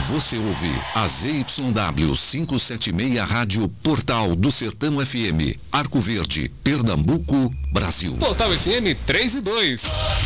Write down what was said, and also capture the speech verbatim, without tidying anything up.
Você ouve a Z Y W quinhentos e setenta e seis Rádio Portal do Sertão F M, Arco Verde, Pernambuco, Brasil. Portal F M três e dois.